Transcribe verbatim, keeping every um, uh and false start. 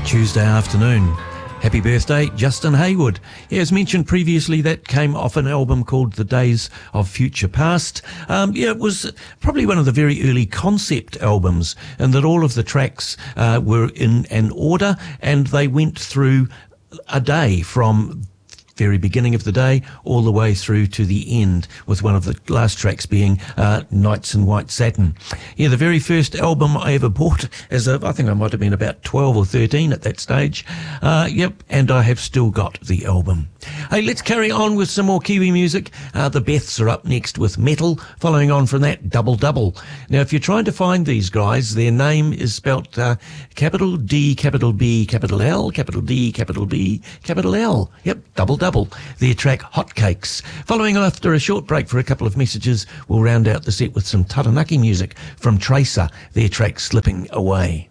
Tuesday afternoon. Happy birthday, Justin Hayward. Yeah, as mentioned previously, that came off an album called The Days of Future Past. Um, yeah, it was probably one of the very early concept albums, and that all of the tracks uh, were in an order, and they went through a day from very beginning of the day all the way through to the end, with one of the last tracks being uh, Nights in White Satin. Yeah, the very first album I ever bought, as a, I think I might have been about twelve or thirteen at that stage. Uh, yep, and I have still got the album. Hey, let's carry on with some more Kiwi music. Uh, the Beths are up next with Metal, following on from that, Double Double. Now, if you're trying to find these guys, their name is spelt uh, capital D, capital B, capital L, capital D, capital B, capital L. Yep, Double Double. Their track Hotcakes. Following after a short break for a couple of messages, we'll round out the set with some Taranaki music from Tracer, their track Slipping Away.